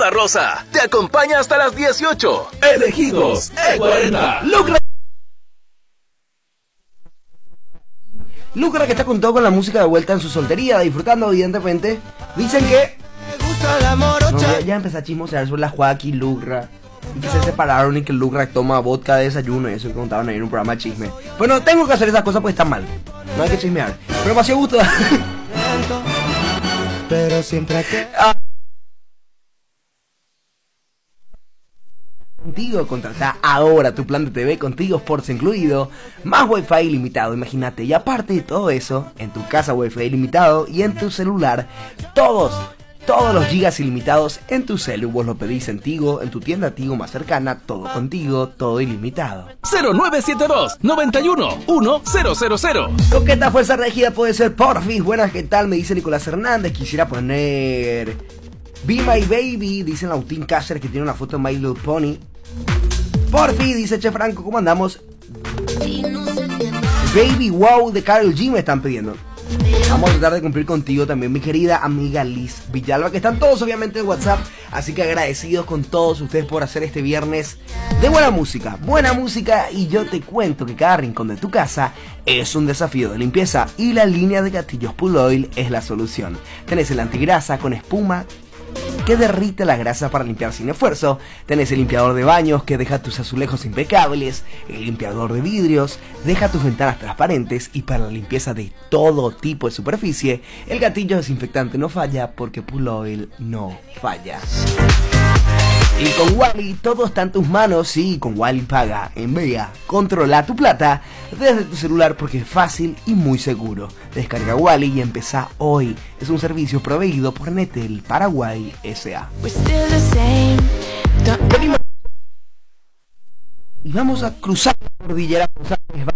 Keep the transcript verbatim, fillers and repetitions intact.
La Rosa te acompaña hasta las dieciocho. Elegidos E cuarenta. Lucra. Lucra, que está con todo con la música de vuelta en su soltería, disfrutando evidentemente. Dicen que no, ya, ya empezó a chismosear sobre la Joaquín Lucra y que se separaron y que Lucra toma vodka de desayuno y eso que contaban ahí en un programa de chisme. Bueno, tengo que hacer esas cosas porque están mal. No hay que chismear. Pero me hacía gusto. Pero siempre que... Ah. Contigo, contrata ahora tu plan de T V Contigo Sports incluido, más wifi ilimitado, imagínate, y aparte de todo eso, en tu casa wifi ilimitado y en tu celular, todos, todos los gigas ilimitados en tu celu, vos lo pedís en Tigo, en tu tienda Tigo más cercana, todo contigo, todo ilimitado. cero nueve siete dos, noventa y uno, uno cero cero cero. Coqueta fuerza regida puede ser porfis, buenas, ¿qué tal? Me dice Nicolás Hernández, quisiera poner... Be My Baby, dice Lautín Cáceres que tiene una foto de My Little Pony. Porfi, dice Che Franco, ¿cómo andamos? Baby Wow de Karol G me están pidiendo. Vamos a tratar de cumplir contigo también, mi querida amiga Liz Villalba, que están todos obviamente en WhatsApp. Así que agradecidos con todos ustedes por hacer este viernes de buena música. Buena música, y yo te cuento que cada rincón de tu casa es un desafío de limpieza y la línea de gatillos Pull Oil es la solución. Tenés el antigrasa con espuma que derrite la grasa para limpiar sin esfuerzo. Tenés el limpiador de baños que deja tus azulejos impecables. El limpiador de vidrios deja tus ventanas transparentes. Y para la limpieza de todo tipo de superficie, el gatillo desinfectante no falla, porque Pull Oil no falla. Y con Wally todo está en tus manos. Sí, con Wally paga, envía, controla tu plata desde tu celular, porque es fácil y muy seguro. Descarga Wally y empezá hoy. Es un servicio proveído por Netel Paraguay S A Y vamos a cruzar la cordillera.